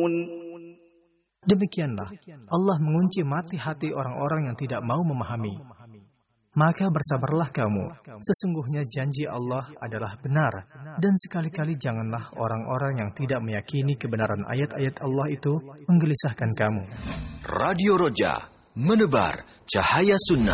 Demikianlah Allah mengunci mati hati orang-orang yang tidak mau memahami. Maka bersabarlah kamu, sesungguhnya janji Allah adalah benar, dan sekali-kali janganlah orang-orang yang tidak meyakini kebenaran ayat-ayat Allah itu menggelisahkan kamu. Radio Roja, menebar cahaya sunnah.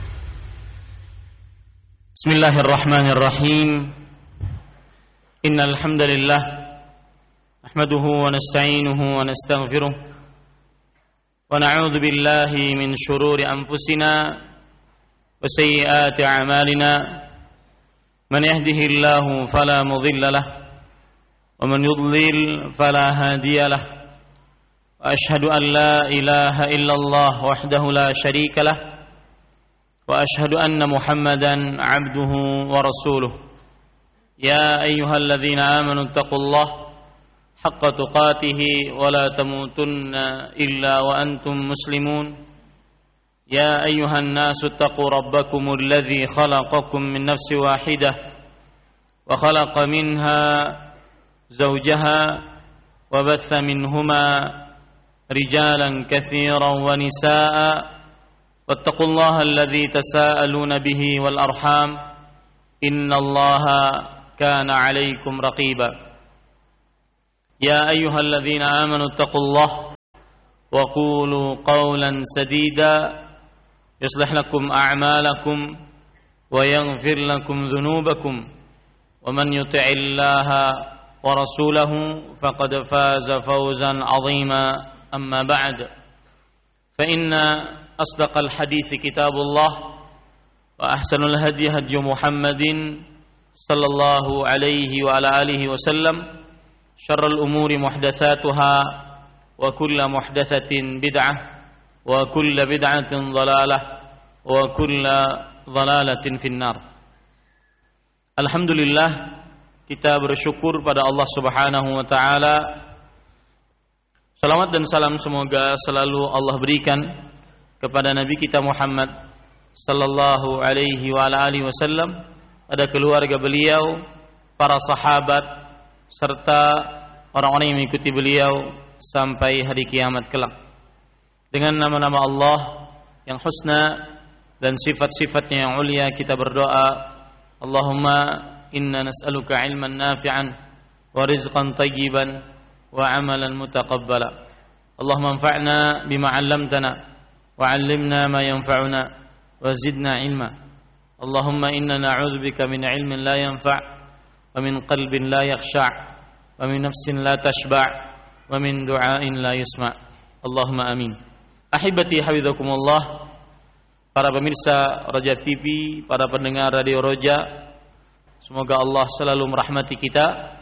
Bismillahirrahmanirrahim. Innal hamdalillah nahmaduhu wa nasta'inuhu wa nastaghfiruh wa na'udzu billahi min shururi anfusina wa sayyiati a'malina. Man yahdihillahu fala mudilla lahu wa man yudlil fala hadiya lahu. Wa ashhadu an la ilaha illallah wahdahu la sharika lahu wa ashhadu anna Muhammadan 'abduhu wa rasuluh. Ya ayyuhalladzina amanu taqullaha haqqa tuqatih wa la tamutunna illa wa antum muslimun. يا أيها الناس اتقوا ربكم الذي خلقكم من نفس واحدة وخلق منها زوجها وبث منهما رجالا كثيرا ونساء واتقوا الله الذي تساءلون به والأرحام إن الله كان عليكم رقيبا. يا أيها الذين آمنوا اتقوا الله وقولوا قولا سديدا يصلح لكم أعمالكم ويغفر لكم ذنوبكم ومن يطع الله ورسوله فقد فاز فوزا عظيما. أما بعد فإن أصدق الحديث كتاب الله وأحسن الهدي هدي محمد صلى الله عليه وعلى آله وسلم شر الأمور محدثاتها وكل محدثة بدعة وكل بدعة ضلالة وكل ضلالة في النار. Alhamdulillah, kita bersyukur pada Allah Subhanahu wa taala. Salawat dan salam semoga selalu Allah berikan kepada Nabi kita Muhammad sallallahu alaihi wa ala alihi wasallam, pada keluarga beliau, para sahabat serta orang-orang yang mengikuti beliau sampai hari kiamat kelak. Dengan nama-nama Allah yang husna dan sifat-sifatnya yang ulia, kita berdoa, Allahumma inna nas'aluka ilman nafi'an wa rizqan tayyiban wa amalan mutaqabbala. Allahumma anfa'na bima 'allamtana wa 'allimna ma yanfa'una wa zidna ilma. Allahumma inna na'udzubika min ilmin la yanfa' wa min qalbin la yakhsha' wa min nafsin la tashba' wa min du'ain la yusma'. Allahumma amin. Ahibati hafizakumullah, para pemirsa Roja TV, para pendengar Radio Roja, semoga Allah selalu merahmati kita.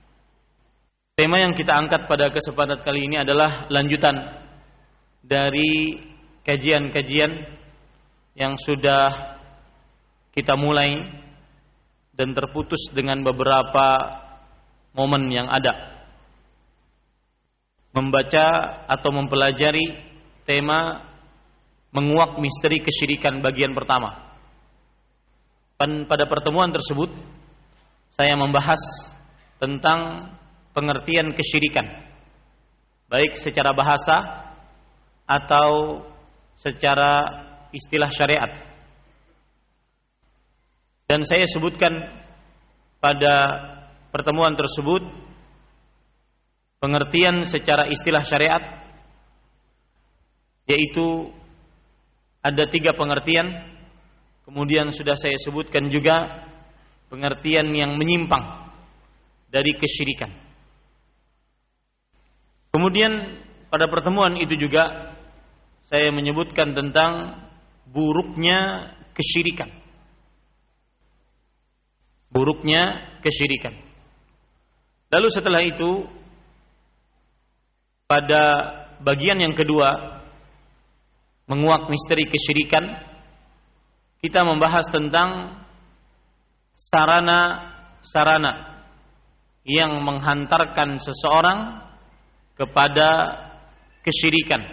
Tema yang kita angkat pada kesempatan kali ini adalah lanjutan dari kajian-kajian yang sudah kita mulai dan terputus dengan beberapa momen yang ada. Membaca atau mempelajari tema menguak misteri kesyirikan bagian pertama. Pada pertemuan tersebut saya membahas tentang pengertian kesyirikan, baik secara bahasa atau secara istilah syariat. Dan saya sebutkan pada pertemuan tersebut pengertian secara istilah syariat, yaitu ada 3 pengertian. Kemudian sudah saya sebutkan juga pengertian yang menyimpang dari kesyirikan. Kemudian pada pertemuan itu juga saya menyebutkan tentang buruknya kesyirikan. Buruknya kesyirikan. Lalu setelah itu pada bagian yang kedua, menguak misteri kesyirikan, kita membahas tentang sarana-sarana yang menghantarkan seseorang kepada kesyirikan.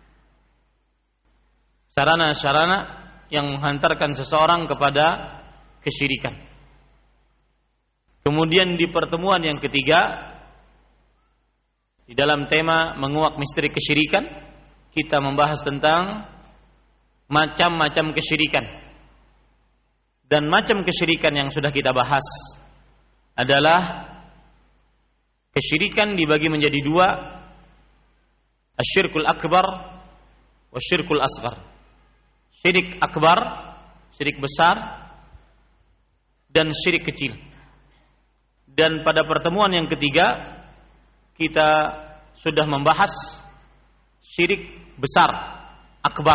Sarana-sarana yang menghantarkan seseorang kepada kesyirikan. Kemudian di pertemuan yang ketiga, Di dalam tema menguak misteri kesyirikan, kita membahas tentang macam-macam kesyirikan. Dan macam kesyirikan yang sudah kita bahas adalah kesyirikan dibagi menjadi dua, asyirkul akbar wa syirkul asghar. Syirik akbar, syirik besar, dan syirik kecil. Dan pada pertemuan yang ketiga kita sudah membahas syirik besar, akbar.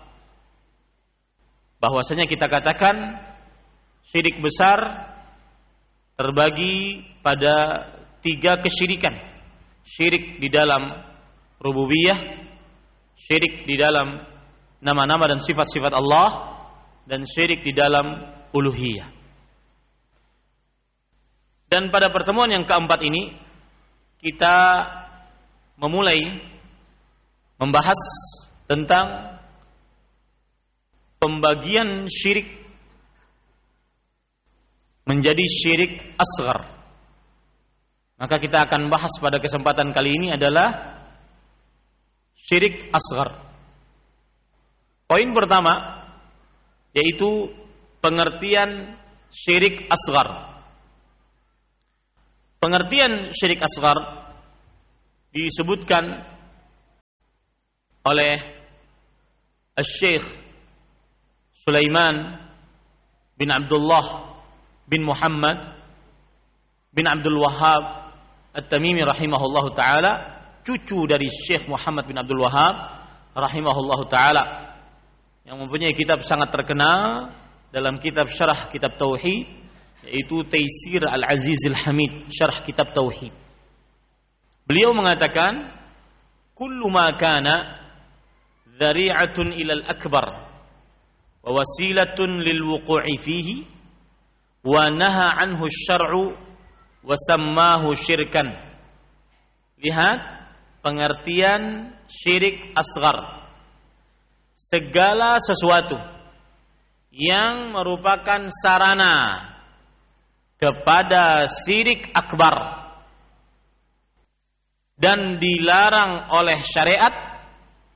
Bahwasanya kita katakan syirik besar terbagi pada 3 kesyirikan. Syirik di dalam rububiyah, syirik di dalam nama-nama dan sifat-sifat Allah, dan syirik di dalam uluhiyah. Dan pada pertemuan yang keempat ini kita memulai membahas tentang pembagian syirik menjadi syirik asghar. Maka kita akan bahas pada kesempatan kali ini adalah syirik asghar. Poin pertama yaitu pengertian syirik asghar. Pengertian syirik asghar disebutkan oleh Syekh Sulaiman bin Abdullah bin Muhammad bin Abdul Wahhab At-Tamimi rahimahullahu ta'ala, cucu dari Syekh Muhammad bin Abdul Wahhab rahimahullahu ta'ala, yang mempunyai kitab sangat terkenal dalam kitab syarah kitab Tauhid, yaitu Taisir Al-Aziz Al-Hamid, syarah kitab Tauhid. Beliau mengatakan, kullu ma kana dhari'atun ilal akbar wa wasilatun lil wuqu'i fihi wa naha anhu syar'u wa sammahu syirkan. Lihat pengertian syirik asghar. Segala sesuatu yang merupakan sarana kepada syirik akbar dan dilarang oleh syariat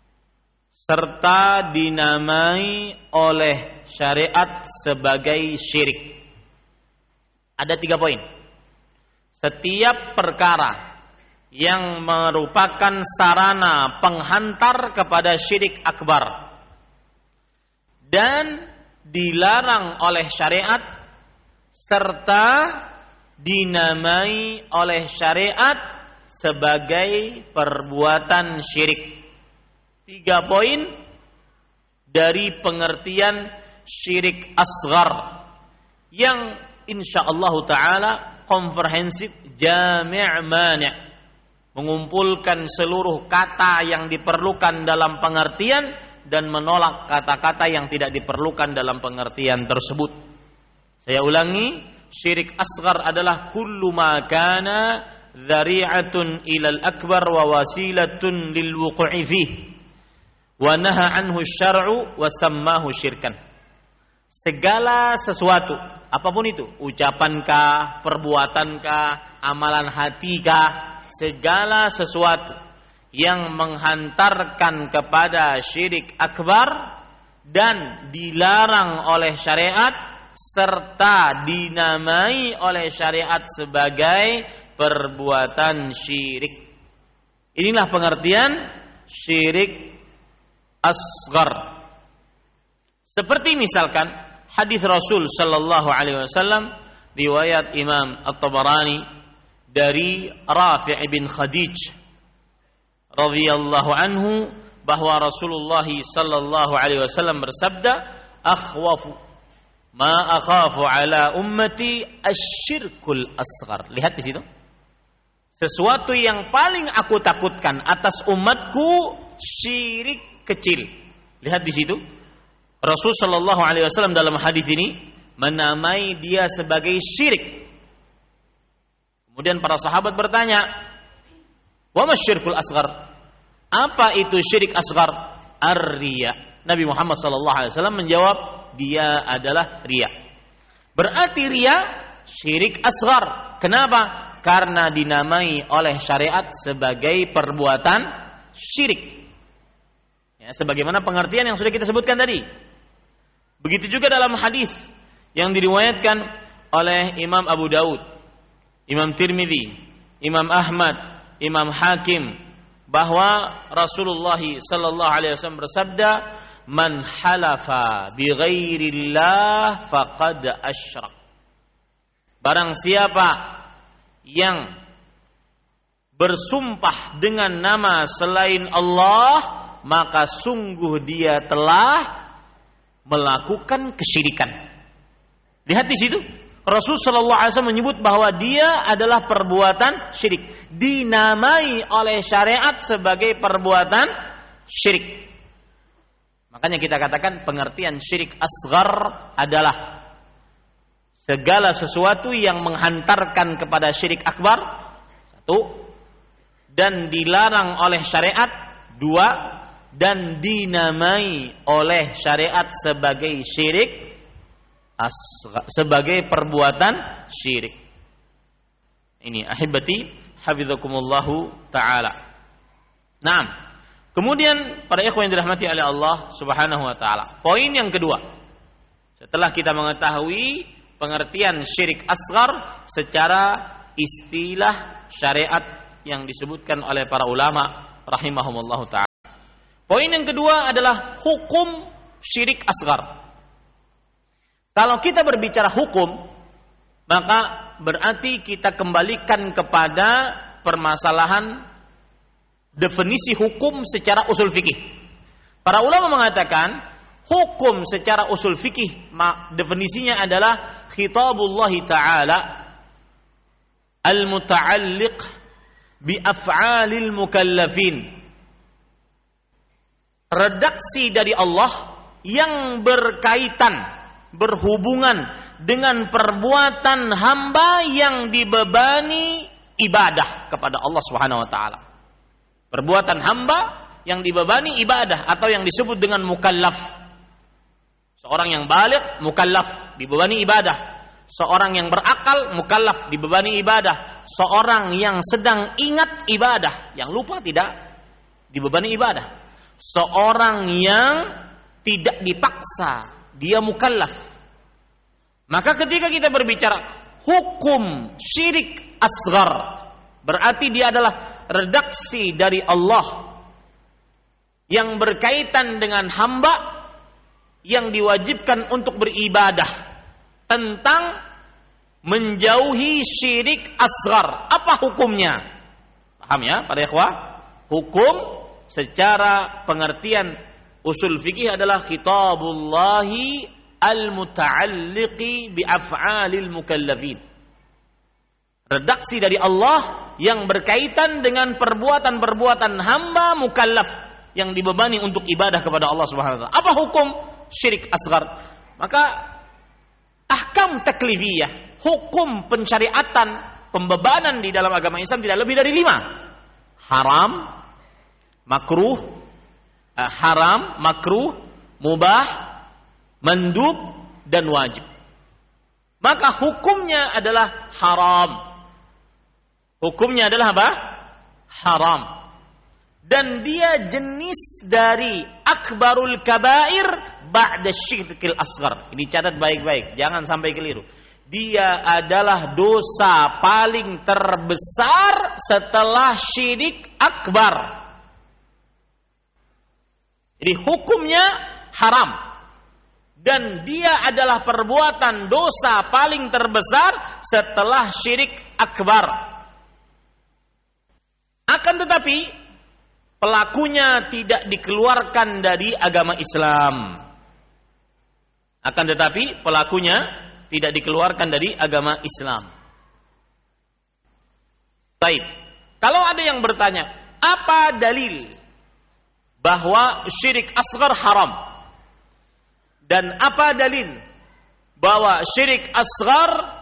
serta dinamai oleh syariat sebagai syirik. Ada 3 poin. Setiap perkara yang merupakan sarana penghantar kepada syirik akbar dan dilarang oleh syariat serta dinamai oleh syariat sebagai perbuatan syirik. 3 poin dari pengertian syirik asghar yang insyaallah ta'ala komprehensif, jami' mani', mengumpulkan seluruh kata yang diperlukan dalam pengertian dan menolak kata-kata yang tidak diperlukan dalam pengertian tersebut. Saya ulangi, syirik asghar adalah kullu ma kana dhari'atun ilal akbar wa wasilatun lil wuqu'i fihi wa naha anhu syar'u wa sammahu syirkan. Segala sesuatu, apapun itu, ucapankah, perbuatankah, amalan hatikah, segala sesuatu yang menghantarkan kepada syirik akbar dan dilarang oleh syariat serta dinamai oleh syariat sebagai perbuatan syirik. Inilah pengertian syirik asghar. Seperti misalkan hadis Rasul sallallahu alaihi wasallam riwayat Imam At-Tabarani dari Rafi' bin Khadij radhiyallahu anhu bahwa Rasulullah sallallahu alaihi wasallam bersabda, akhwafu ma akhafu ala ummati asyirkul asghar. Lihat di situ. Sesuatu yang paling aku takutkan atas umatku syirik kecil. Lihat di situ. Rasul sallallahu alaihi wasallam dalam hadis ini menamai dia sebagai syirik. Kemudian para sahabat bertanya, "Wa masyirkul asghar?" Apa itu syirik asghar? Ar-riya. Nabi Muhammad sallallahu alaihi wasallam menjawab, dia adalah riya. Berarti riya syirik asghar. Kenapa? Karena dinamai oleh syariat sebagai perbuatan syirik. Ya, sebagaimana pengertian yang sudah kita sebutkan tadi. Begitu juga dalam hadis yang diriwayatkan oleh Imam Abu Daud, Imam Tirmidzi, Imam Ahmad, Imam Hakim, bahwa Rasulullah sallallahu alaihi wasallam bersabda, "Man halafa bi ghairillah faqad asyrak." Barang siapa yang bersumpah dengan nama selain Allah, maka sungguh dia telah melakukan kesyirikan. Lihat di situ, Rasul sallallahu alaihi wasallam menyebut bahwa dia adalah perbuatan syirik, dinamai oleh syariat sebagai perbuatan syirik. Makanya kita katakan pengertian syirik asghar adalah segala sesuatu yang menghantarkan kepada syirik akbar, satu, dan dilarang oleh syariat, dua, dan dinamai oleh syariat sebagai syirik asghar, sebagai perbuatan syirik. Ini ahibati hafizakumullahu ta'ala. Nah, kemudian para ikhwan yang dirahmati oleh Allah Subhanahu wa taala, poin yang kedua, setelah kita mengetahui pengertian syirik asghar secara istilah syariat yang disebutkan oleh para ulama rahimahumullah ta'ala. Poin yang kedua adalah hukum syirik asghar. Kalau kita berbicara hukum, maka berarti kita kembalikan kepada permasalahan definisi hukum secara usul fikih. Para ulama mengatakan hukum secara usul fikih definisinya adalah khitabullah ta'ala al-muta'alliq bi af'alil mukallafin. Redaksi dari Allah yang berkaitan, berhubungan dengan perbuatan hamba yang dibebani ibadah kepada Allah Subhanahu wa taala. Perbuatan hamba yang dibebani ibadah atau yang disebut dengan mukallaf. Seorang yang baligh mukallaf dibebani ibadah. Seorang yang berakal mukallaf dibebani ibadah. Seorang yang sedang ingat ibadah, yang lupa tidak dibebani ibadah. Seorang yang tidak dipaksa, dia mukallaf. Maka ketika kita berbicara hukum syirik asghar, berarti dia adalah redaksi dari Allah yang berkaitan dengan hamba yang diwajibkan untuk beribadah tentang menjauhi syirik asghar. Apa hukumnya? Paham ya para ikhwah? Hukum secara pengertian usul fikih adalah khitabullahi al-muta'alliqi bi af'alil mukallafin. Redaksi dari Allah yang berkaitan dengan perbuatan-perbuatan hamba mukallaf yang dibebani untuk ibadah kepada Allah Subhanahu wa taala. Apa hukum syirik asghar? Maka ahkam taklifiyah, hukum pensyariatan, pembebanan di dalam agama Islam tidak lebih dari 5. Haram, makruh, mubah, mandub, dan wajib. Maka hukumnya adalah haram. Hukumnya adalah apa? Haram. Dan dia jenis dari akbarul kabair ba'da syirkil asghar. Ini catat baik-baik, jangan sampai keliru. Dia adalah dosa paling terbesar setelah syirik akbar. Jadi hukumnya haram. Dan dia adalah perbuatan dosa paling terbesar setelah syirik akbar. Akan tetapi pelakunya tidak dikeluarkan dari agama Islam. Akan tetapi pelakunya tidak dikeluarkan dari agama Islam. Baik. Kalau ada yang bertanya, apa dalil bahwa syirik asghar haram? Dan apa dalil bahwa syirik asghar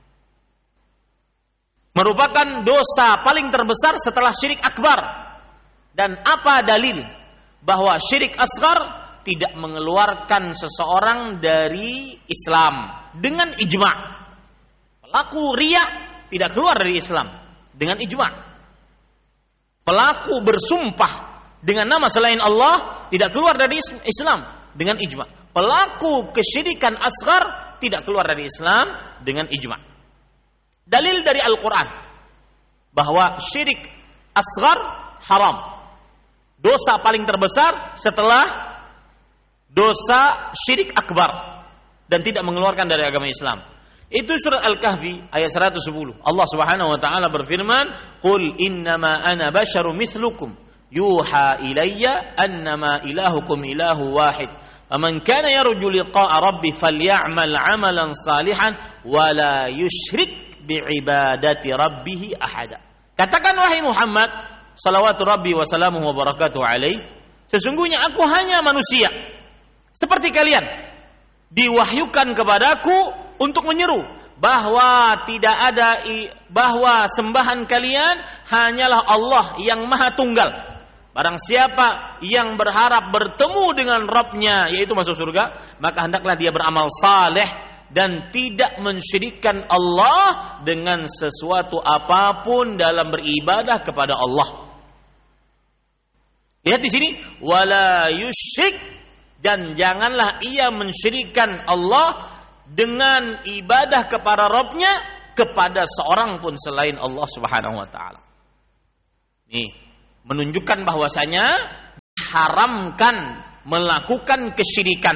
merupakan dosa paling terbesar setelah syirik akbar? Dan apa dalil bahwa syirik asghar tidak mengeluarkan seseorang dari Islam dengan ijma'? Pelaku riya tidak keluar dari Islam dengan ijma'. Pelaku bersumpah dengan nama selain Allah tidak keluar dari Islam dengan ijma'. Pelaku kesyirikan asghar tidak keluar dari Islam dengan ijma'. Dalil dari Al-Quran bahwa syirik asghar haram, dosa paling terbesar setelah dosa syirik akbar dan tidak mengeluarkan dari agama Islam. Itu surat Al-Kahfi ayat 110. Allah Subhanahu wa taala berfirman, "Qul innama ana basyarum mithlukum yuha ilayya annama ilahukum ilahu wahid. Faman kana yarju liqa'a rabbi falya'mal 'amalan salihan wa la yusyrik bi'ibadati rabbih ahada." Katakan wahai Muhammad salawatu rabbi wa salamuhu wa barakatuh alaih, sesungguhnya aku hanya manusia seperti kalian, diwahyukan kepadaku untuk menyeru bahwa bahwa sembahan kalian hanyalah Allah yang Maha Tunggal. Barang siapa yang berharap bertemu dengan Rabb-Nya, yaitu masuk surga, maka hendaklah dia beramal saleh dan tidak mensyirikkan Allah dengan sesuatu apapun dalam beribadah kepada Allah. Lihat di sini, wala yusyrik, dan janganlah ia mensyirikkan Allah dengan ibadah kepada Rabb-Nya kepada seorang pun selain Allah Subhanahu wa taala. Nih, menunjukkan bahwasanya diharamkan melakukan kesyirikan.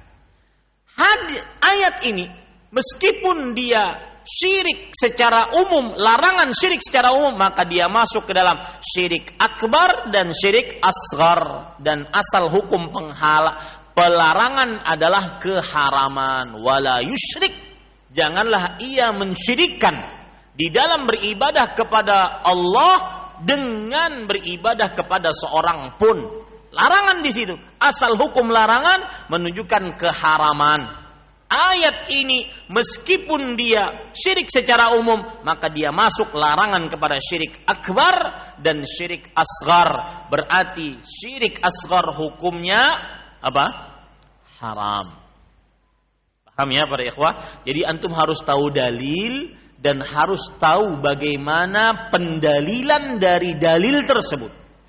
Ayat ini meskipun dia syirik secara umum, larangan syirik secara umum, maka dia masuk ke dalam syirik akbar dan syirik asghar, dan asal hukum pelarangan adalah keharaman. Wala yusyrik, janganlah ia mensyirikkan di dalam beribadah kepada Allah dengan beribadah kepada seorang pun. Larangan di situ. Asal hukum larangan menunjukkan keharaman. Ayat ini meskipun dia syirik secara umum, maka dia masuk larangan kepada syirik akbar dan syirik asghar. Berarti syirik asghar hukumnya apa? Haram. Paham ya para ikhwah? Jadi antum harus tahu dalil dan harus tahu bagaimana pendalilan dari dalil tersebut.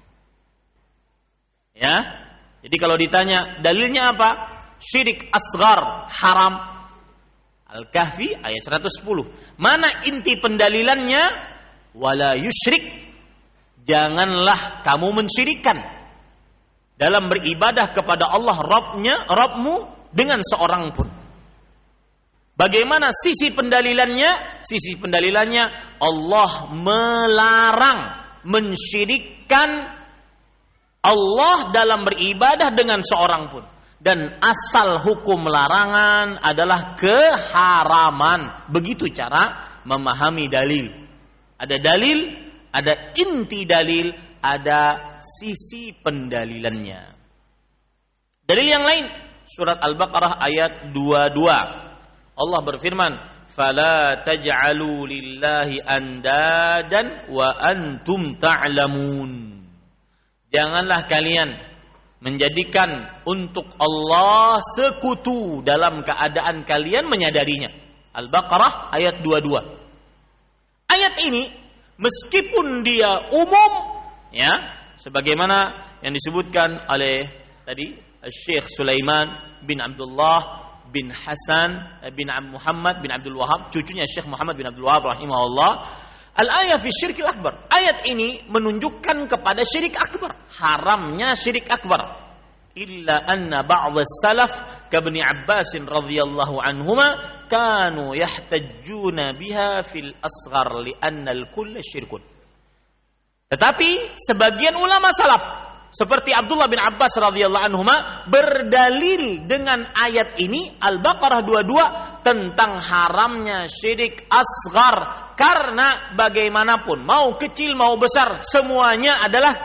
Ya. Jadi kalau ditanya dalilnya apa? Syirik asghar haram. Al-Kahfi ayat 110. Mana inti pendalilannya? Wala yusyrik. Janganlah kamu mensyirikkan dalam beribadah kepada Allah Rabbmu dengan seorang pun. Bagaimana sisi pendalilannya? Sisi pendalilannya Allah melarang mensyirikkan Allah dalam beribadah dengan seorang pun. Dan asal hukum larangan adalah keharaman. Begitu cara memahami dalil. Ada dalil, ada inti dalil, ada sisi pendalilannya. Dalil yang lain, surat Al-Baqarah ayat 22. Allah berfirman, "Fala taj'alu lillahi andadan wa antum ta'lamun." Janganlah kalian menjadikan untuk Allah sekutu dalam keadaan kalian menyadarinya. Al-Baqarah ayat 22. Ayat ini meskipun dia umum, ya, sebagaimana yang disebutkan oleh tadi Syekh Sulaiman bin Abdullah bin Hasan bin Muhammad bin Abdul Wahab, cucunya Syekh Muhammad bin Abdul Wahab rahimahullah. Al-ayah fi syirkil akbar. Ayat ini menunjukkan kepada syirik akbar, haramnya syirik akbar. Illa anna ba'd as-salaf ka Ibn Abbas radhiyallahu anhuma kanu yahtajjuna biha fil asghar li anna al-kull syirkun. Tetapi sebagian ulama salaf seperti Abdullah bin Abbas radhiyallahu anhuma berdalil dengan ayat ini Al-Baqarah 22 tentang haramnya syirik asghar, karena bagaimanapun mau kecil mau besar semuanya adalah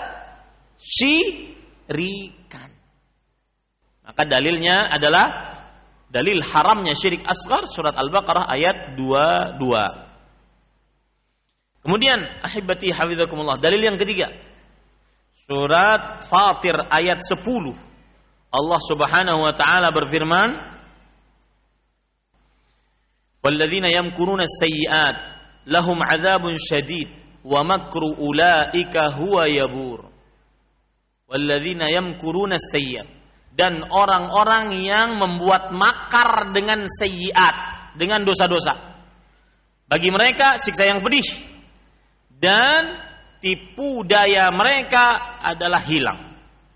kesyirikan. Maka dalilnya adalah dalil haramnya syirik asghar surat Al-Baqarah ayat 22. Kemudian ahibati hafizakumullah, dalil yang ketiga surat Fatir ayat 10. Allah Subhanahu wa taala berfirman, "Walladzina yamkuruna as-sayyi'at lahum adzabun syadid wa makru ulaika huwa yabur. Walladzina yamkuruna sayyi'at, dan orang-orang yang membuat makar dengan sayyi'at, dengan dosa-dosa, bagi mereka siksa yang pedih dan tipu daya mereka adalah hilang.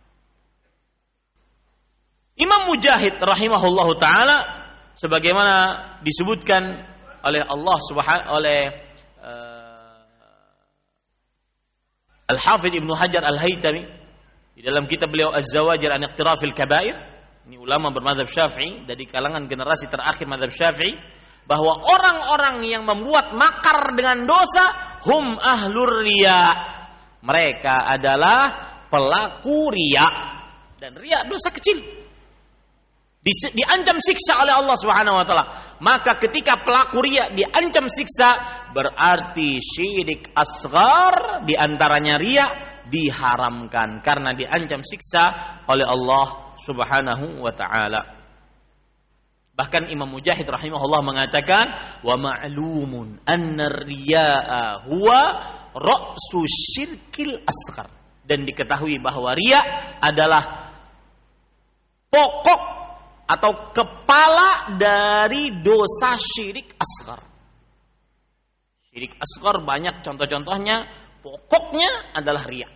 Imam Mujahid rahimahullahu taala sebagaimana disebutkan oleh Allah Al-Hafidz Ibnu Hajar Al-Haytami di dalam kitab beliau Az-Zawajir an Iqtirafil Kabair, ini ulama bermadzhab Syafi'i dari kalangan generasi terakhir mazhab Syafi'i, bahwa orang-orang yang membuat makar dengan dosa hum ahlur riya, mereka adalah pelaku riya, dan riya dosa kecil, diancam siksa oleh Allah Subhanahu wa taala. Maka ketika pelaku riya diancam siksa, berarti syirik asghar di antaranya riya diharamkan karena diancam siksa oleh Allah Subhanahu wa taala. Bahkan Imam Mujahid rahimahullah mengatakan, wa ma'lumun anna riya'a huwa ra'su syirkil asghar, dan diketahui bahwa riya adalah pokok atau kepala dari dosa syirik asghar. Syirik asghar banyak contoh-contohnya, pokoknya adalah riya.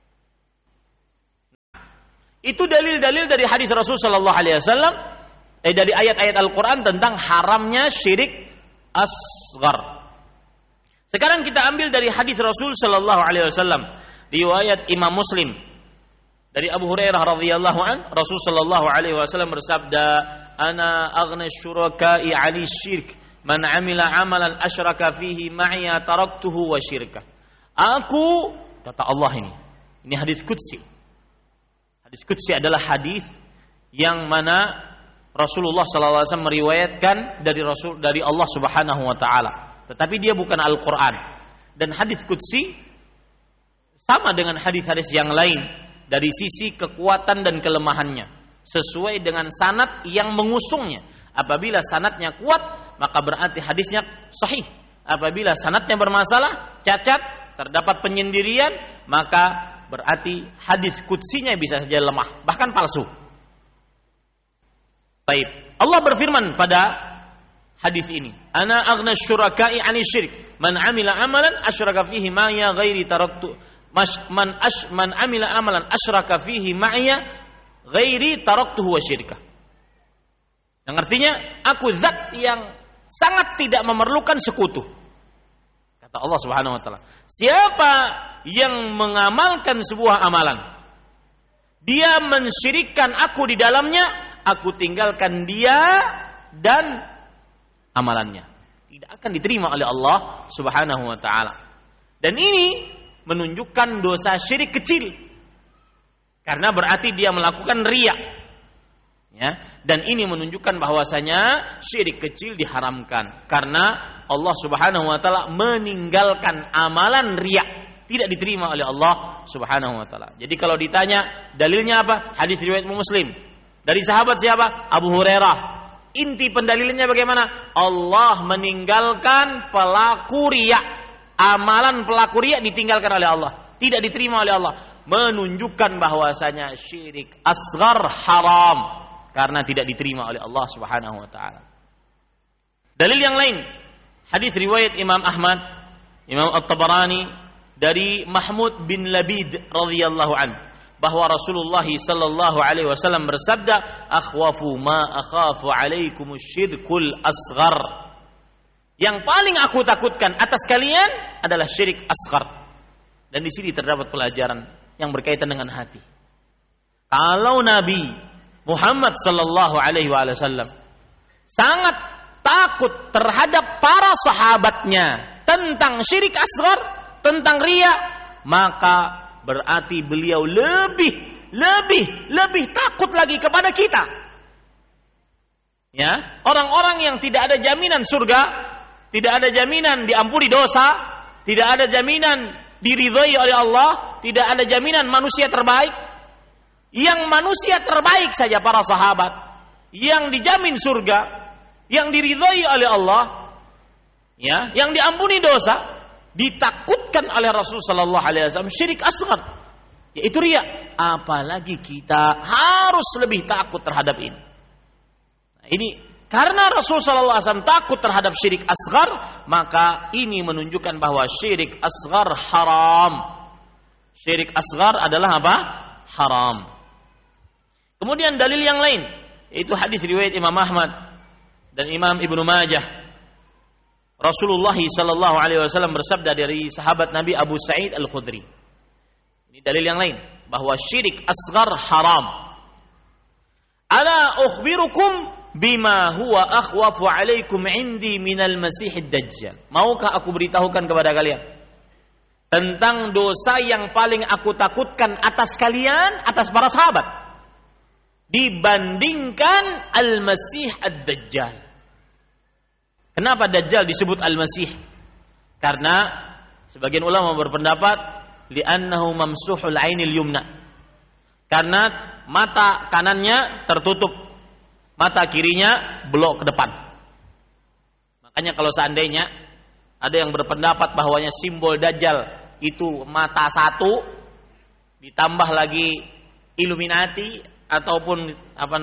Itu dalil-dalil dari hadis Rasul sallallahu alaihi wasallam, dari ayat-ayat Al-Qur'an tentang haramnya syirik asghar. Sekarang kita ambil dari hadis Rasul sallallahu alaihi wasallam, riwayat Imam Muslim. Dari Abu Hurairah radhiyallahu an, Rasul sallallahu alaihi wasallam bersabda, "Ana aghna syuraka'i 'ani syirk, man 'amila 'amalan asyraka fihi ma'iya taraktuhu wa syirkah." Aku, kata Allah ini hadis qudsi. Hadis qudsi adalah hadis yang mana Rasulullah sallallahu alaihi wasallam meriwayatkan dari Allah Subhanahu wa taala, tetapi dia bukan Al-Qur'an. Dan hadis qudsi sama dengan hadis-hadis yang lain dari sisi kekuatan dan kelemahannya, sesuai dengan sanad yang mengusungnya. Apabila sanadnya kuat, maka berarti hadisnya sahih. Apabila sanadnya bermasalah, cacat, terdapat penyendirian, maka berarti hadis qudsinya bisa saja lemah, bahkan palsu. Baik, Allah berfirman pada hadis ini, "Ana aghna syuraka'i 'ani syirk, man 'amila 'amalan asyraka fihi ma ya ghairi taraktu man amila amalan asyraka fihi ma'iya ghairi taraktuhu wa syirkah." Yang artinya, aku zat yang sangat tidak memerlukan sekutu. Kata Allah Subhanahu wa taala, siapa yang mengamalkan sebuah amalan, dia mensyirikkan aku di dalamnya, aku tinggalkan dia dan amalannya, tidak akan diterima oleh Allah Subhanahu wa taala. Dan ini menunjukkan dosa syirik kecil, karena berarti dia melakukan riya, ya. Dan ini menunjukkan bahwasanya syirik kecil diharamkan karena Allah Subhanahu wa taala meninggalkan amalan riya, tidak diterima oleh Allah Subhanahu wa taala. Jadi kalau ditanya dalilnya apa? Hadis riwayat Muslim dari sahabat siapa? Abu Hurairah. Inti pendalilannya bagaimana? Allah meninggalkan pelaku riya. Amalan pelaku riya ditinggalkan oleh Allah, tidak diterima oleh Allah, menunjukkan bahwasanya syirik asghar haram karena tidak diterima oleh Allah Subhanahu wa taala. Dalil yang lain, hadis riwayat Imam Ahmad, Imam At-Tabarani dari Mahmud bin Labid radhiyallahu an, bahwa Rasulullah sallallahu alaihi wasallam bersabda, "Akhwafu ma akhafu alaikum syirkul asghar." Yang paling aku takutkan atas kalian adalah syirik asghar. Dan di sini terdapat pelajaran yang berkaitan dengan hati. Kalau Nabi Muhammad sallallahu alaihi wasallam sangat takut terhadap para sahabatnya tentang syirik asghar, tentang riya, maka berarti beliau lebih takut lagi kepada kita. Ya, orang-orang yang tidak ada jaminan surga, tidak ada jaminan diampuni dosa, tidak ada jaminan diridhai oleh Allah, tidak ada jaminan manusia terbaik. Yang manusia terbaik saja para sahabat, yang dijamin surga, yang diridhai oleh Allah, Ya, yang diampuni dosa ditakutkan oleh Rasul sallallahu alaihi wasallam syirik asghar, yaitu riya. Apalagi kita harus lebih takut terhadap ini. Nah, ini karena Rasul sallallahu alaihi wasallam takut terhadap syirik asghar, maka ini menunjukkan bahwa syirik asghar haram. Syirik asghar adalah apa? Haram. Kemudian dalil yang lain, yaitu hadis riwayat Imam Ahmad dan Imam Ibnu Majah. Rasulullah sallallahu alaihi wasallam bersabda dari sahabat Nabi Abu Sa'id Al-Khudri. Ini dalil yang lain bahwa syirik asghar haram. Ala ukhbirukum bima huwa akhwafu alaikum indi minal Masihid Dajjal. Maukah aku beritahukan kepada kalian tentang dosa yang paling aku takutkan atas kalian, atas para sahabat, dibandingkan Al-Masih Ad-Dajjal. Kenapa Dajjal disebut Al-Masih? Karena sebagian ulama berpendapat li'annahu mamsuhul ainil yumna. Karena mata kanannya tertutup, mata kirinya belok ke depan. Makanya kalau seandainya ada yang berpendapat bahwanya simbol Dajjal itu mata satu ditambah lagi Illuminati ataupun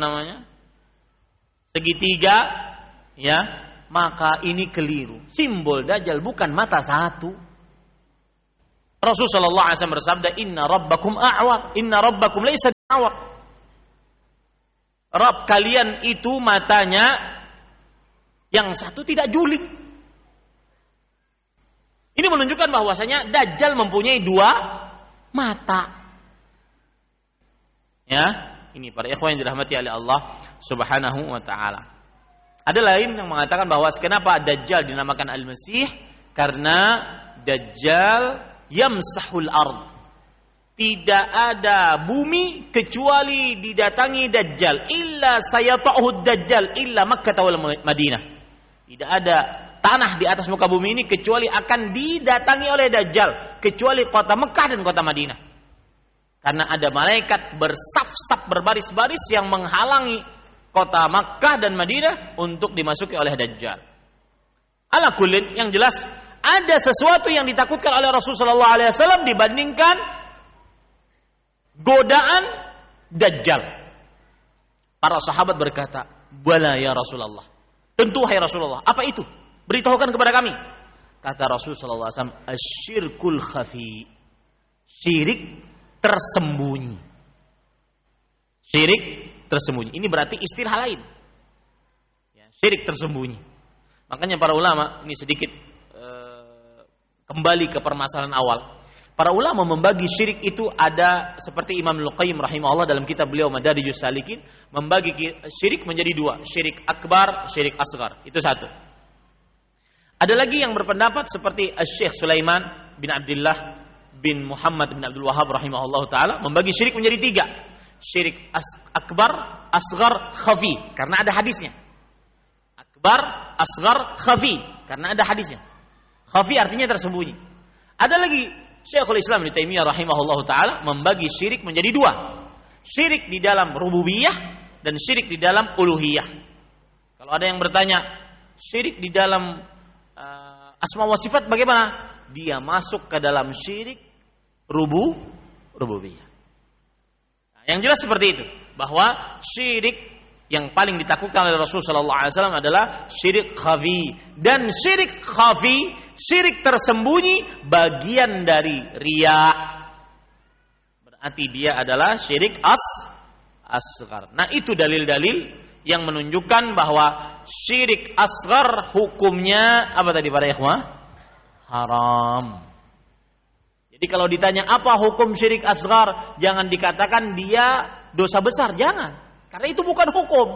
segitiga, ya, maka ini keliru. Simbol Dajjal bukan mata satu. Rasulullah sallallahu alaihi wasallam bersabda, "Inna rabbakum a'war, inna rabbakum laisa bi'awar." Rabb kalian itu matanya yang satu tidak juling. Ini menunjukkan bahwasanya Dajjal mempunyai dua mata. Ya, ini para ikhwan yang dirahmati oleh Allah Subhanahu wa taala. Ada lain yang mengatakan bahwa kenapa Dajjal dinamakan Al-Masih? Karena Dajjal yamsahul ard. Tidak ada bumi kecuali didatangi Dajjal. Illa sayata'uhu Dajjal illa Makkah wal Madinah. Tidak ada tanah di atas muka bumi ini kecuali akan didatangi oleh Dajjal, kecuali kota Mekah dan kota Madinah. Karena ada malaikat bersaf-saf berbaris-baris yang menghalangi kota Makkah dan Madinah untuk dimasuki oleh Dajjal. Ala kullin, yang jelas ada sesuatu yang ditakutkan oleh Rasulullah sallallahu alaihi wasallam dibandingkan godaan Dajjal. Para sahabat berkata, "Bala ya Rasulullah." Tentu hai Rasulullah. Apa itu? Beritahukan kepada kami. Kata Rasulullah sallallahu alaihi wasallam, "Asyirkul khafi." Syirik tersembunyi. Syirik tersembunyi. Ini berarti istilah lain. Ya, syirik tersembunyi. Makanya para ulama ini sedikit kembali ke permasalahan awal. Para ulama membagi syirik itu ada seperti Imam Al-Qayyim rahimahullah dalam kitab beliau Madarijus Salikin membagi syirik menjadi dua, syirik akbar, syirik asghar. Itu satu. Ada lagi yang berpendapat seperti Syekh Sulaiman bin Abdullah bin Muhammad bin Abdul Wahhab rahimahullah taala membagi syirik menjadi tiga. Syirik akbar, asghar, khafi, karena ada hadisnya. Akbar, asghar, khafi, karena ada hadisnya. Khafi artinya tersembunyi. Ada lagi Syekhul Islam Ibnu Taimiyah rahimahullahu taala membagi syirik menjadi dua. Syirik di dalam rububiyah dan syirik di dalam uluhiyah. Kalau ada yang bertanya, syirik di dalam asma wa sifat bagaimana? Dia masuk ke dalam syirik rububiyah. Nah, yang jelas seperti itu, bahwa syirik yang paling ditakutkan oleh Rasulullah sallallahu alaihi wasallam adalah syirik khafi. Dan syirik khafi, syirik tersembunyi, bagian dari riya. Berarti dia adalah syirik asghar. Nah, itu dalil-dalil yang menunjukkan bahwa syirik asghar hukumnya apa tadi para ikhwah? Haram. Jadi kalau ditanya apa hukum syirik asghar, jangan dikatakan dia dosa besar, jangan. Karena itu bukan hukum.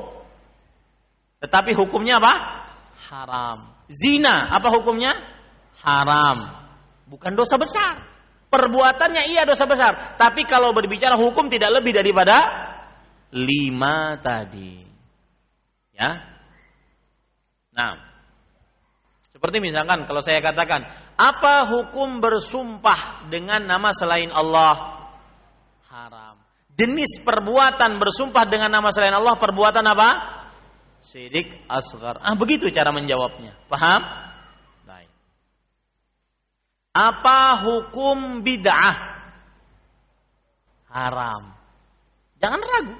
Tetapi hukumnya apa? Haram. Zina, apa hukumnya? Haram. Bukan dosa besar. Perbuatannya iya dosa besar. Tapi kalau berbicara hukum tidak lebih daripada 5 tadi. Ya. Nah, seperti misalkan kalau saya katakan, apa hukum bersumpah dengan nama selain Allah? Haram. Jenis perbuatan bersumpah dengan nama selain Allah, perbuatan apa? Syirik asghar. Begitu cara menjawabnya. Paham? Baik. Apa hukum bid'ah? Haram. Jangan ragu.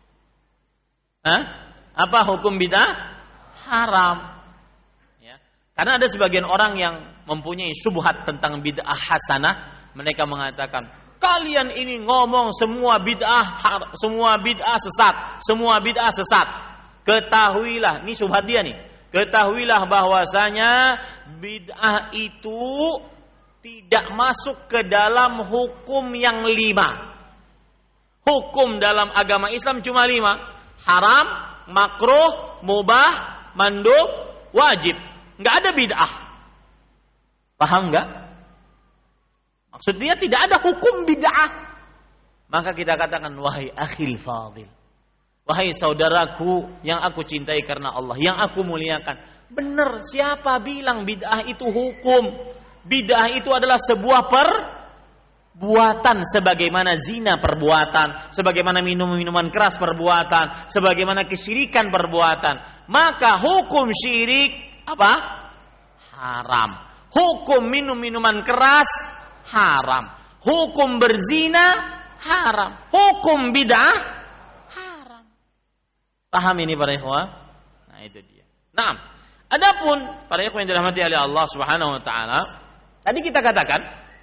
Apa hukum bid'ah? Haram. Ya. Karena ada sebagian orang yang mempunyai syubhat tentang bid'ah hasanah. Mereka mengatakan, kalian ini ngomong semua bid'ah sesat. Semua bid'ah sesat. Ketahuilah, ini syubhat dia nih. Ketahuilah bahwasanya bid'ah itu tidak masuk ke dalam hukum yang 5. Hukum dalam agama Islam cuma 5. Haram, makruh, mubah, mandub, wajib. Enggak ada bid'ah. Paham enggak? Maksud dia tidak ada hukum bid'ah. Maka kita katakan, wahai akhil fadil, wahai saudaraku yang aku cintai karena Allah, yang aku muliakan. Benar, siapa bilang bid'ah itu hukum? Bid'ah itu adalah sebuah perbuatan, sebagaimana zina perbuatan, sebagaimana minuman keras perbuatan, sebagaimana kesyirikan perbuatan. Maka hukum syirik apa? Haram. Hukum minuman keras haram. Hukum berzina haram. Hukum bid'ah haram. Paham ini para ikhwah? Nah, itu dia. Nah, adapun para ikhwah yang dirahmati oleh Allah Subhanahu wa taala, tadi kita katakan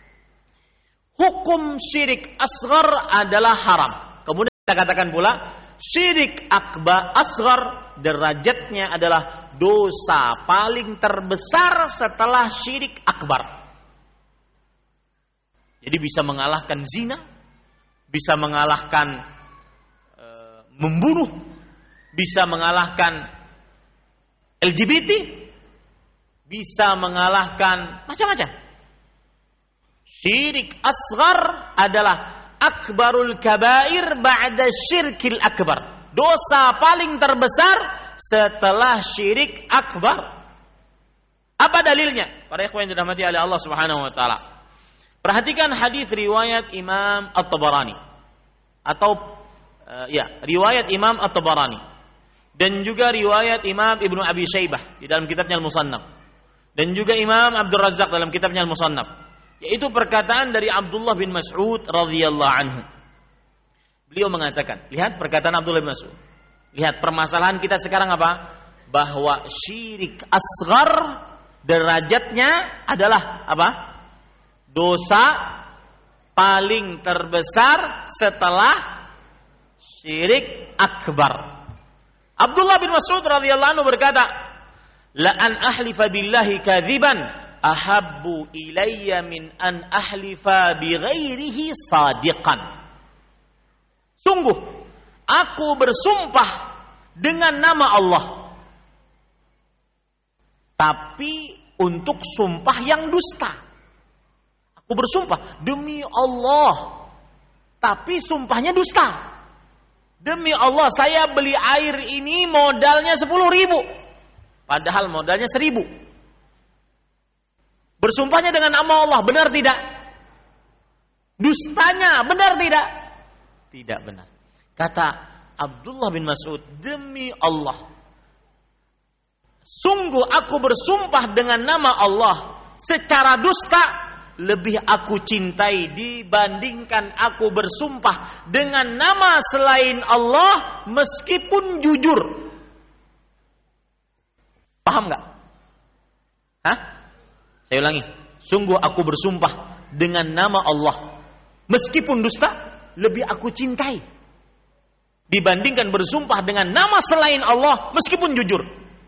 hukum syirik asghar adalah haram. Kemudian kita katakan pula syirik akbar asghar derajatnya adalah dosa paling terbesar setelah syirik akbar. Jadi bisa mengalahkan zina, bisa mengalahkan membunuh, bisa mengalahkan LGBT, bisa mengalahkan macam-macam. Syirik asghar adalah akbarul kabair ba'da syirkil akbar. Dosa paling terbesar setelah syirik akbar. Apa dalilnya? Para ikhwan yang dirahmati oleh Allah Subhanahu wa taala. Perhatikan hadis riwayat Imam At-Tabarani atau riwayat Imam At-Tabarani dan juga riwayat Imam Ibnu Abi Syaibah di dalam kitabnya Al-Musannaf dan juga Imam Abdul Razzaq dalam kitabnya Al-Musannaf, yaitu perkataan dari Abdullah bin Mas'ud radhiyallahu anhu. Beliau mengatakan, lihat perkataan Abdullah bin Mas'ud. Lihat permasalahan kita sekarang apa? Bahwa syirik asghar derajatnya adalah apa? Dosa paling terbesar setelah syirik akbar. Abdullah bin Mas'ud radhiyallahu anhu berkata, "La an ahlifa billahi kadziban ahabbu ilayya min an ahlifa bi ghairihi sadiqan." Sungguh aku bersumpah dengan nama Allah, tapi untuk sumpah yang dusta. Aku bersumpah demi Allah, tapi sumpahnya dusta. Demi Allah, saya beli air ini modalnya 10.000, padahal modalnya 1.000. Bersumpahnya dengan nama Allah, benar tidak? Dustanya benar tidak? Tidak benar. Kata Abdullah bin Mas'ud, demi Allah, sungguh aku bersumpah dengan nama Allah secara dusta, lebih aku cintai dibandingkan aku bersumpah dengan nama selain Allah meskipun jujur. Paham nggak? Hah? Saya ulangi. Sungguh aku bersumpah dengan nama Allah meskipun dusta, lebih aku cintai dibandingkan bersumpah dengan nama selain Allah meskipun jujur.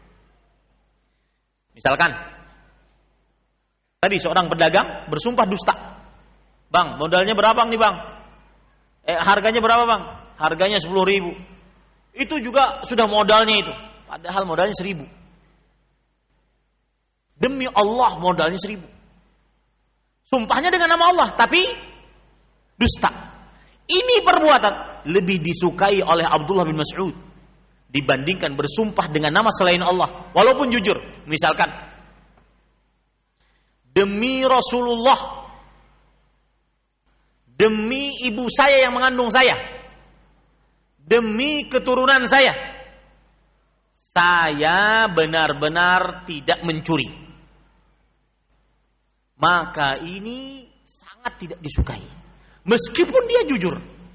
Misalkan tadi seorang pedagang bersumpah dusta. Bang, modalnya berapa nih bang? Harganya berapa bang? Harganya 10.000. Itu juga sudah modalnya itu. Padahal modalnya 1.000. Demi Allah modalnya 1.000. Sumpahnya dengan nama Allah, tapi dusta. Ini perbuatan lebih disukai oleh Abdullah bin Mas'ud dibandingkan bersumpah dengan nama selain Allah, walaupun jujur. Misalkan, demi Rasulullah, demi ibu saya yang mengandung saya, demi keturunan saya benar-benar tidak mencuri. maka ini sangat tidak disukai. Meskipun dia jujur.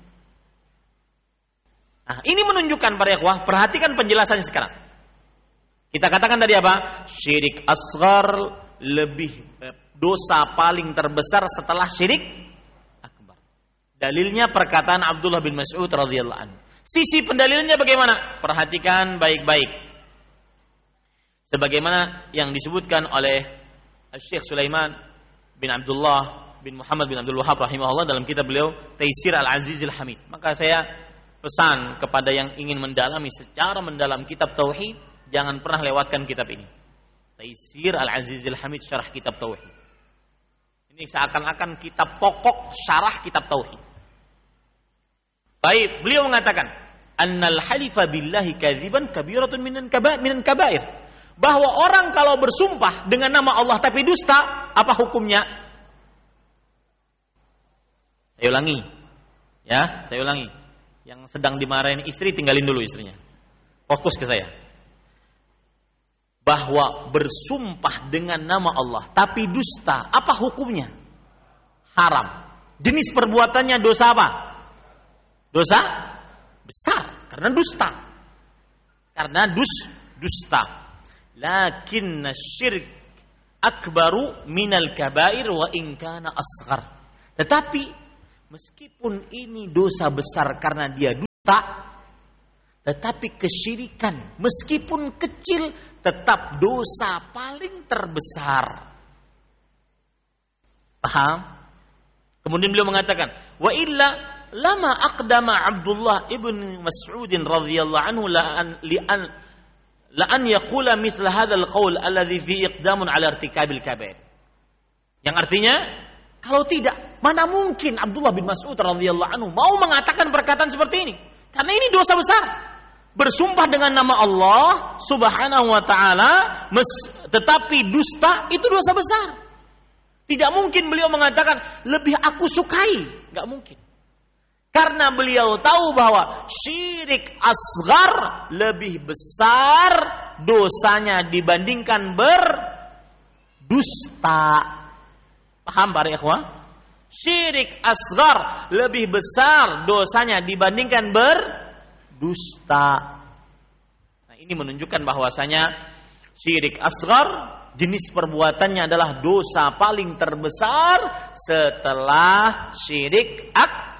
Nah, ini menunjukkan para ikhwah, perhatikan penjelasannya sekarang. Kita katakan tadi apa? Syirik asghar dosa paling terbesar setelah syirik akbar. Dalilnya perkataan Abdullah bin Mas'ud radhiyallahu anhu. Sisi pendalilnya bagaimana? Perhatikan baik-baik. Sebagaimana yang disebutkan oleh Syekh Sulaiman bin Abdullah bin Muhammad bin Abdul Wahhab rahimahullah dalam kitab beliau Taisir Al-Azizil Hamid. Maka saya pesan kepada yang ingin mendalami secara mendalam kitab tauhid, jangan pernah lewatkan kitab ini. Taisir Al-Azizil Hamid syarah kitab tauhid. Ini seakan-akan kitab pokok syarah kitab tauhid. Baik, beliau mengatakan, "Annal halifa billahi kadziban kabiratun minan kabair." Bahwa orang kalau bersumpah dengan nama Allah tapi dusta, apa hukumnya? Saya ulangi. Ya, saya ulangi. Yang sedang dimarahin istri, tinggalin dulu istrinya. Fokus ke saya. Bahwa bersumpah dengan nama Allah tapi dusta, apa hukumnya? Haram. Jenis perbuatannya dosa apa? Dosa besar karena dusta. Karena dusta. Lakinna syirk akbaru minal kabair wa in kana asghar. Tetapi meskipun ini dosa besar karena dia dusta, tetapi kesyirikan meskipun kecil tetap dosa paling terbesar. Paham? Kemudian beliau mengatakan, wa illa lama aqdama Abdullah ibn Mas'ud radhiyallahu anhu la an yaqula mithla hadzal qaul alladhi fi iqdamun ala irtikabil kabair. Yang artinya, kalau tidak, mana mungkin Abdullah bin Mas'ud radhiyallahu anhu mau mengatakan perkataan seperti ini? Karena ini dosa besar. Bersumpah dengan nama Allah Subhanahu wa taala tetapi dusta itu dosa besar. Tidak mungkin beliau mengatakan lebih aku sukai, enggak mungkin. Karena beliau tahu bahwa syirik asghar lebih besar dosanya dibandingkan berdusta. Paham para ikhwah? Syirik asghar lebih besar dosanya dibandingkan berdusta. Nah, ini menunjukkan bahwasanya syirik asghar jenis perbuatannya adalah dosa paling terbesar setelah syirik akbar.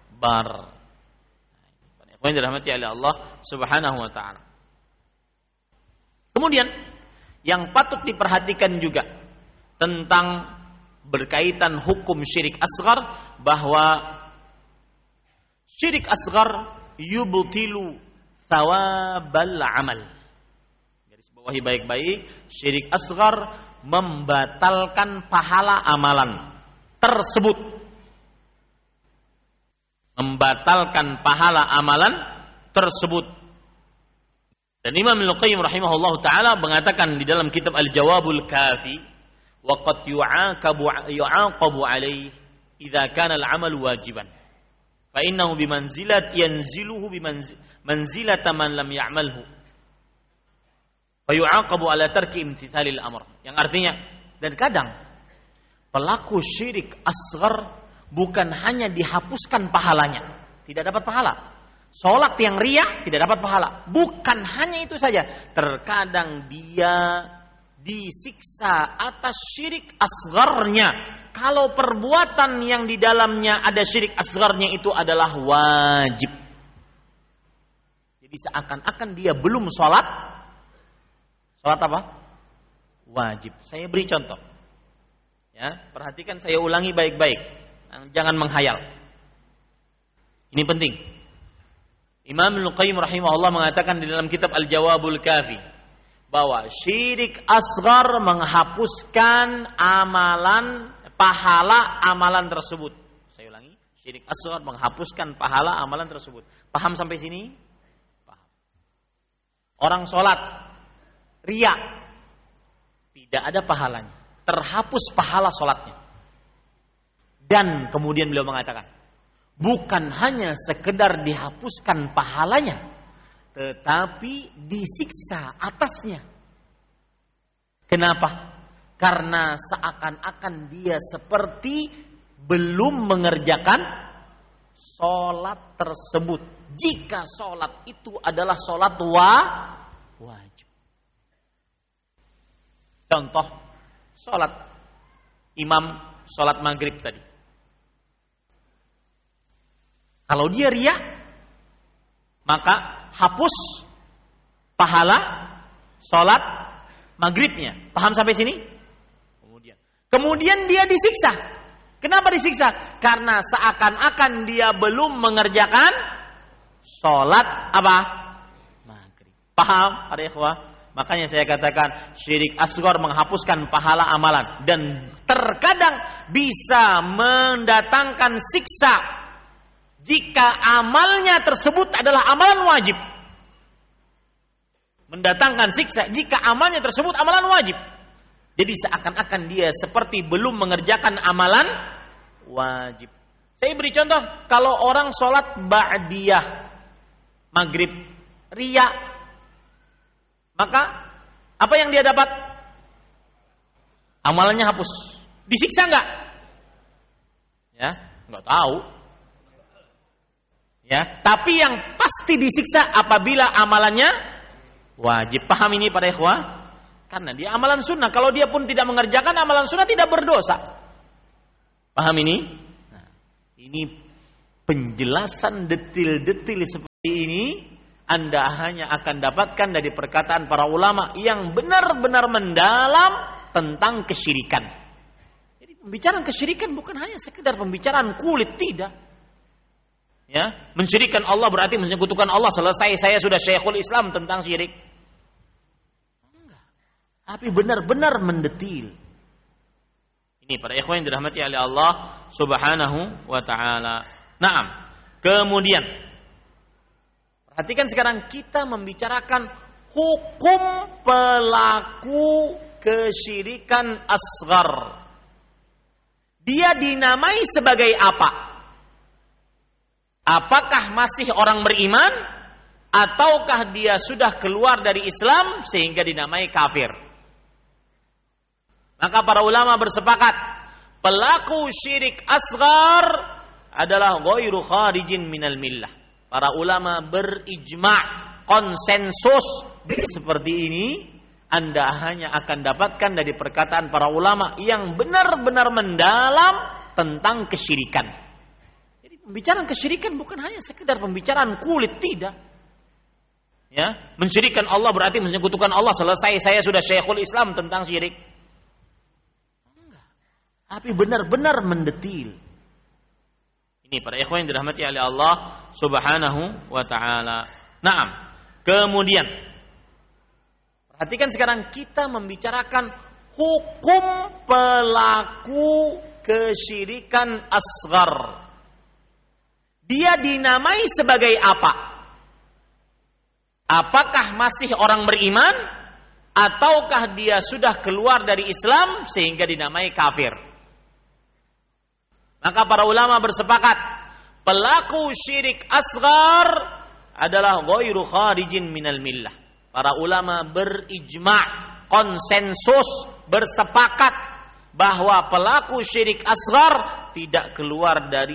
Yang dirahmati oleh Allah Subhanahu wa taala. Kemudian yang patut diperhatikan juga tentang berkaitan hukum syirik asghar, bahwa syirik asghar yubtilu thawabal amal. Garis bawahi baik-baik, syirik asghar membatalkan pahala amalan tersebut. Membatalkan pahala amalan tersebut. Dan Imam Al-Qayyim rahimahullahu taala mengatakan di dalam kitab Al-Jawabul Kafi, wa qad yu'aqabu alaihi idza kana al-'amal wajiban fa innahu bimanzilati yanziluhu bimanzilati man lam ya'malhu fa yu'aqabu ala tarki imtithalil amr. Yang artinya, dan kadang pelaku syirik asghar bukan hanya dihapuskan pahalanya, tidak dapat pahala. Sholat yang riya tidak dapat pahala. Bukan hanya itu saja, terkadang dia disiksa atas syirik asgharnya. Kalau perbuatan yang di dalamnya ada syirik asgharnya itu adalah wajib. Jadi seakan-akan dia belum sholat. Sholat apa? Wajib. Saya beri contoh. Ya, perhatikan, saya ulangi baik-baik. Jangan menghayal. Ini penting. Imam Al-Qayyim rahimahullah mengatakan di dalam kitab Al-Jawabul Kafi bahwa syirik asghar menghapuskan pahala amalan tersebut. Saya ulangi, syirik asghar menghapuskan pahala amalan tersebut. Paham sampai sini? Paham. Orang sholat riya tidak ada pahalanya, terhapus pahala sholatnya. Dan kemudian beliau mengatakan, bukan hanya sekedar dihapuskan pahalanya, tetapi disiksa atasnya. Kenapa? Karena seakan-akan dia seperti belum mengerjakan sholat tersebut. Jika sholat itu adalah sholat wajib. Contoh, sholat imam, sholat maghrib tadi. Kalau dia riya, maka hapus pahala sholat maghribnya. Paham sampai sini? Kemudian dia disiksa. Kenapa disiksa? Karena seakan-akan dia belum mengerjakan sholat apa? Maghrib. Paham para ikhwah? Makanya saya katakan syirik asghar menghapuskan pahala amalan dan terkadang bisa mendatangkan siksa jika amalnya tersebut adalah amalan wajib. Mendatangkan siksa jika amalnya tersebut amalan wajib. Jadi seakan-akan dia seperti belum mengerjakan amalan wajib. Saya beri contoh, kalau orang sholat ba'diyah maghrib riya, maka apa yang dia dapat? Amalannya hapus. Disiksa enggak? Ya, enggak tahu. Ya, tapi yang pasti disiksa apabila amalannya wajib. Paham ini para ikhwah? Karena dia amalan sunnah. Kalau dia pun tidak mengerjakan amalan sunnah tidak berdosa. Paham ini? Nah, ini penjelasan detil-detil seperti ini Anda hanya akan dapatkan dari perkataan para ulama yang benar-benar mendalam tentang kesyirikan. Jadi pembicaraan kesyirikan bukan hanya sekedar pembicaraan kulit, tidak. Ya, mensyirikkan Allah berarti menyekutukan Allah. Selesai, saya sudah Syekhul Islam tentang syirik. Tapi benar-benar mendetil. Ini para ikhwan yang dirahmati oleh Allah Subhanahu wa taala. Naam. Kemudian perhatikan sekarang kita membicarakan hukum pelaku kesyirikan asghar. Dia dinamai sebagai apa? Apakah masih orang beriman ataukah dia sudah keluar dari Islam sehingga dinamai kafir? Maka para ulama bersepakat pelaku syirik asghar adalah ghairu kharijin minal millah. Para ulama berijma', konsensus seperti ini Anda hanya akan dapatkan dari perkataan para ulama yang benar-benar mendalam tentang kesyirikan. Jadi pembicaraan kesyirikan bukan hanya sekedar pembicaraan kulit, tidak. Ya, mensyirikkan Allah berarti menyekutukan Allah. Selesai, saya sudah Syekhul Islam tentang syirik. Tapi benar-benar mendetil. Ini para ikhwan yang dirahmati oleh Allah Subhanahu wa taala. Naam. Kemudian perhatikan sekarang kita membicarakan hukum pelaku kesyirikan asghar. Dia dinamai sebagai apa? Apakah masih orang beriman ataukah dia sudah keluar dari Islam sehingga dinamai kafir? Maka para ulama bersepakat pelaku syirik asghar adalah ghairu kharijin minal millah. Para ulama berijma', konsensus, bersepakat bahwa pelaku syirik asghar tidak keluar dari